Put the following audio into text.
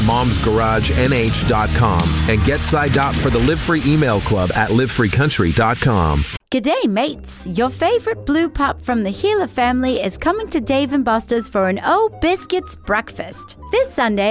momsgaragenh.com and get signed up for the Live Free email club at livefreecountry.com. G'day, mates. Your favorite blue pup from the Healer family is coming to Dave & Buster's for an Oh Biscuits breakfast. This Sunday,